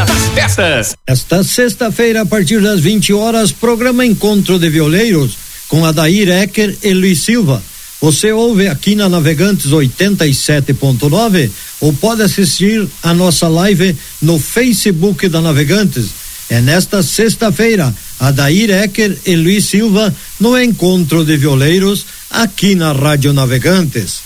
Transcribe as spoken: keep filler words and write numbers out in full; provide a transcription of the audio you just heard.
das festas. Esta sexta-feira, a partir das vinte horas, programa Encontro de Violeiros com Adair Ecker e Luiz Silva. Você ouve aqui na Navegantes oitenta e sete ponto nove ou pode assistir a nossa live no Facebook da Navegantes. É nesta sexta-feira, Adair Ecker e Luiz Silva no Encontro de Violeiros aqui na Rádio Navegantes.